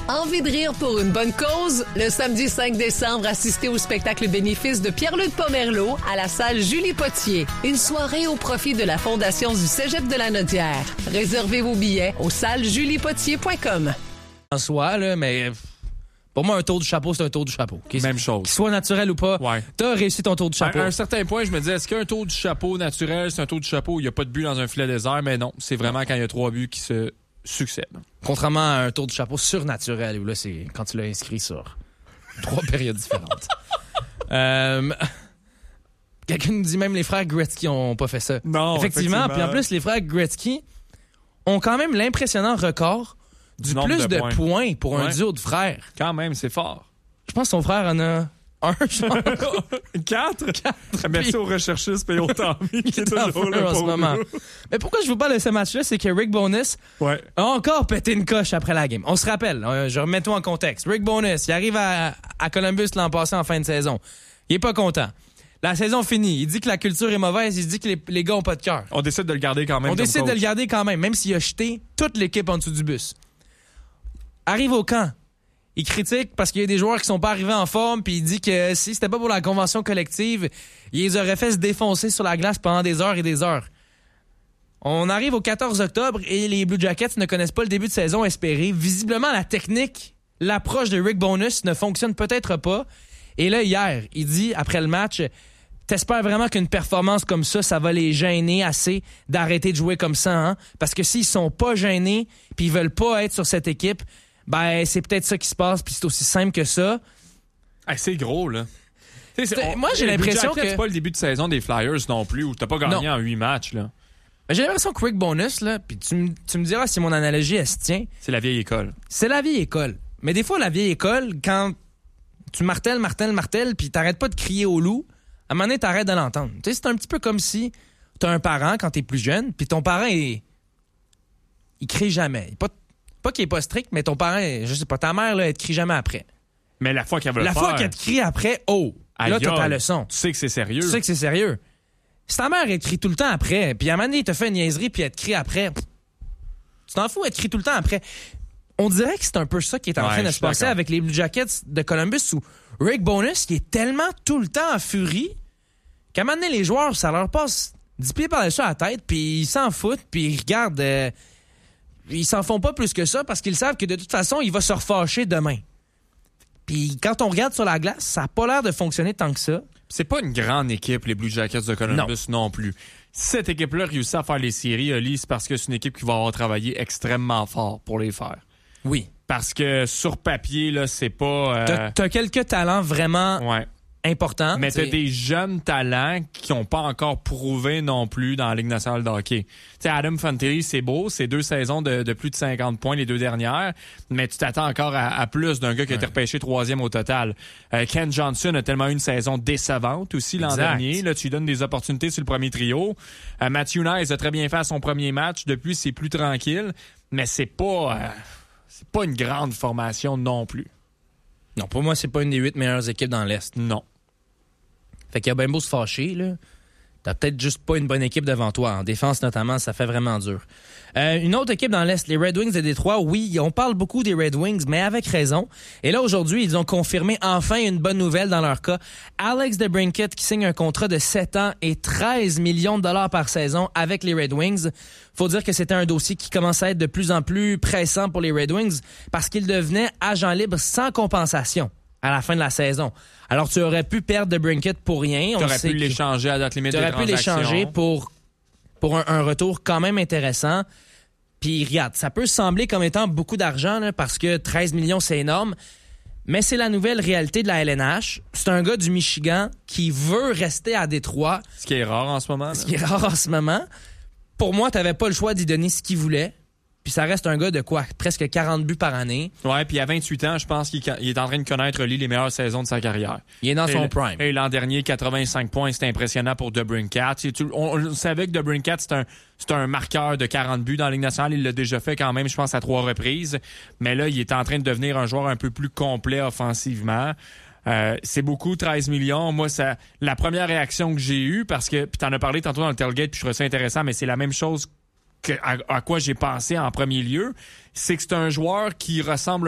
Envie de rire pour une bonne cause? Le samedi 5 décembre, assistez au spectacle bénéfice de Pierre-Luc Pomerleau à la salle Julie Potier. Une soirée au profit de la Fondation du Cégep de la Nodière. Réservez vos billets au salesjuliepotier.com. En soi, là, mais pour moi, un tour du chapeau, c'est un tour du chapeau. Même chose. Qu'il soit naturel ou pas, ouais. T'as réussi ton tour du chapeau. À un certain point, je me disais, est-ce qu'un tour du chapeau naturel, c'est un tour du chapeau, il n'y a pas de but dans un filet désert? Mais non, c'est vraiment quand il y a 3 buts qui se succèdent. Contrairement à un tour du chapeau surnaturel, où là, c'est quand tu l'as inscrit sur 3 périodes différentes. Quelqu'un nous dit même les frères Gretzky n'ont pas fait ça. Non, effectivement. Puis en plus, les frères Gretzky ont quand même l'impressionnant record du plus de points pour un duo de frères. Quand même, c'est fort. Je pense que son frère en a un, genre. 4? Merci aux recherchistes et au Tommy qui est toujours là en ce moment. Mais pourquoi je vous parle de ce match-là, c'est que Rick Bowness a encore pété une coche après la game. On se rappelle, je remets tout en contexte. Rick Bowness, il arrive à Columbus l'an passé en fin de saison. Il est pas content. La saison finie. Il dit que la culture est mauvaise. Il dit que les gars ont pas de cœur. On décide de le garder quand même. On décide de le garder quand même, même s'il a jeté toute l'équipe en dessous du bus. Arrive au camp. Il critique parce qu'il y a des joueurs qui sont pas arrivés en forme, puis il dit que si c'était pas pour la convention collective, il les aurait fait se défoncer sur la glace pendant des heures et des heures. On arrive au 14 octobre et les Blue Jackets ne connaissent pas le début de saison espéré. Visiblement, la technique, l'approche de Rick Bowness ne fonctionne peut-être pas. Et là, hier, il dit, après le match, t'espères vraiment qu'une performance comme ça va les gêner assez d'arrêter de jouer comme ça, hein? Parce que s'ils sont pas gênés, puis ils veulent pas être sur cette équipe, ben, c'est peut-être ça qui se passe, puis c'est aussi simple que ça. Hey, c'est gros, là. Moi, j'ai l'impression que... C'est pas le début de saison des Flyers non plus, où t'as pas gagné en 8 matchs, là. J'ai l'impression que Rick Bowness, là, puis tu me diras si mon analogie, elle se tient. C'est la vieille école. C'est la vieille école. Mais des fois, la vieille école, quand tu martèles, puis t'arrêtes pas de crier au loup, à un moment donné, t'arrêtes de l'entendre. Tu sais, c'est un petit peu comme si t'as un parent quand t'es plus jeune, puis ton parent, il crie jamais. Pas qu'il est pas strict, mais ton parent, je sais pas, ta mère, là, elle te crie jamais après. Mais la fois qu'elle veut le faire... La fois qu'elle te crie après, là, t'as ta leçon. Tu sais que c'est sérieux. Si ta mère, elle te crie tout le temps après, puis à un moment donné, il te fait une niaiserie, puis elle te crie après, tu t'en fous, elle te crie tout le temps après. On dirait que c'est un peu ça qui est en train de se passer avec les Blue Jackets de Columbus, où Rick Bowness, qui est tellement tout le temps en furie, qu'à un moment donné, les joueurs, ça leur passe 10 pieds par-dessus la tête, puis ils s'en foutent, puis ils regardent... ils s'en font pas plus que ça parce qu'ils savent que de toute façon, il va se refâcher demain. Puis quand on regarde sur la glace, ça n'a pas l'air de fonctionner tant que ça. C'est pas une grande équipe, les Blue Jackets de Columbus non plus. Si cette équipe-là réussit à faire les séries, Oli, c'est parce que c'est une équipe qui va avoir travaillé extrêmement fort pour les faire. Oui. Parce que sur papier, là, c'est pas... T'as quelques talents vraiment... important. Mais t'as des jeunes talents qui n'ont pas encore prouvé non plus dans la Ligue nationale de hockey. T'sais, Adam Fantilli, c'est beau, c'est 2 saisons de plus de 50 points les 2 dernières, mais tu t'attends encore à plus d'un gars qui a été repêché 3e au total. Ken Johnson a tellement eu une saison décevante aussi l'an dernier. Là, tu lui donnes des opportunités sur le premier trio. Matthew Knies a très bien fait à son premier match. Depuis, c'est plus tranquille, mais c'est pas une grande formation non plus. Non, pour moi, c'est pas une des 8 meilleures équipes dans l'Est. Non. Fait qu'il y a bien beau se fâcher, là. T'as peut-être juste pas une bonne équipe devant toi. En défense, notamment, ça fait vraiment dur. Une autre équipe dans l'Est, les Red Wings de Détroit, oui, on parle beaucoup des Red Wings, mais avec raison. Et là, aujourd'hui, ils ont confirmé enfin une bonne nouvelle dans leur cas. Alex DeBrincat qui signe un contrat de 7 ans et 13 millions de dollars par saison avec les Red Wings. Faut dire que c'était un dossier qui commençait à être de plus en plus pressant pour les Red Wings parce qu'ils devenaient agents libres sans compensation à la fin de la saison. Alors, tu aurais pu perdre DeBrincat pour rien. Tu aurais pu l'échanger à date limite des transactions. Tu aurais pu l'échanger pour un retour quand même intéressant. Puis, regarde, ça peut sembler comme étant beaucoup d'argent là, parce que 13 millions, c'est énorme. Mais c'est la nouvelle réalité de la LNH. C'est un gars du Michigan qui veut rester à Détroit. Ce qui est rare en ce moment. Ce qui est rare en ce moment. Pour moi, tu n'avais pas le choix d'y donner ce qu'il voulait. Puis ça reste un gars de quoi? Presque 40 buts par année. Ouais, puis à 28 ans, je pense qu'il est en train de connaître les meilleures saisons de sa carrière. Il est dans son prime. Et l'an dernier, 85 points, c'était impressionnant pour DeBrincat. On savait que DeBrincat, c'est un marqueur de 40 buts dans la Ligue nationale. Il l'a déjà fait quand même, je pense, à 3 reprises. Mais là, il est en train de devenir un joueur un peu plus complet offensivement. C'est beaucoup, 13 millions. Moi, la première réaction que j'ai eue, parce que, puis t'en as parlé tantôt dans le tailgate, puis je trouvais ça intéressant, mais c'est la même chose à quoi j'ai pensé en premier lieu, c'est que c'est un joueur qui ressemble